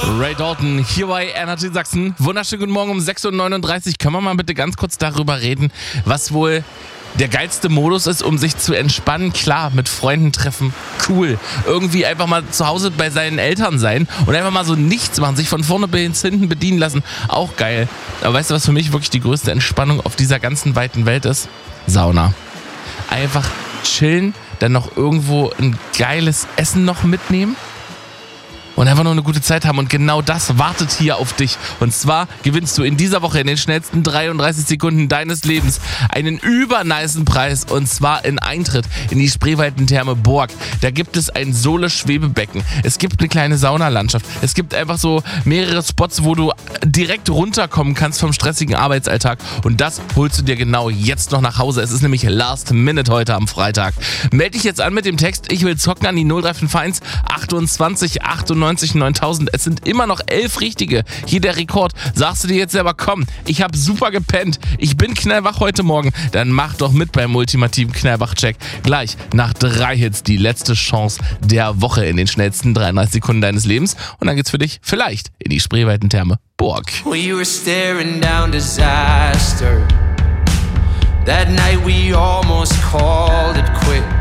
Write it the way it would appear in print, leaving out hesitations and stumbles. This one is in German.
Ray Dalton hier bei Energy Sachsen. Wunderschönen guten Morgen um 6.39 Uhr. Können wir mal bitte ganz kurz darüber reden, was wohl der geilste Modus ist, um sich zu entspannen? Klar, mit Freunden treffen, cool. Irgendwie einfach mal zu Hause bei seinen Eltern sein und einfach mal so nichts machen, sich von vorne bis hinten bedienen lassen, auch geil. Aber weißt du, was für mich wirklich die größte Entspannung auf dieser ganzen weiten Welt ist? Sauna. Einfach chillen, dann noch irgendwo ein geiles Essen noch mitnehmen und einfach nur eine gute Zeit haben. Und genau das wartet hier auf dich. Und zwar gewinnst du in dieser Woche in den schnellsten 33 Sekunden deines Lebens einen übernicen Preis. Und zwar in Eintritt in die Spreewaldentherme Borg. Da gibt es ein Sohle-Schwebebecken. Es gibt eine kleine Saunalandschaft. Es gibt einfach so mehrere Spots, wo du direkt runterkommen kannst vom stressigen Arbeitsalltag. Und das holst du dir genau jetzt noch nach Hause. Es ist nämlich Last Minute heute am Freitag. Melde dich jetzt an mit dem Text "Ich will zocken" an die 0351 28 98 9000. Es sind immer noch 11 richtige. Hier der Rekord. Sagst du dir jetzt selber, komm, ich habe super gepennt, ich bin knallwach heute Morgen, dann mach doch mit beim ultimativen Knallwach-Check. Gleich nach 3 Hits die letzte Chance der Woche in den schnellsten 33 Sekunden deines Lebens. Und dann geht's für dich vielleicht in die Spreewaldentherme Borg. We were staring down disaster. That night we almost called it quits.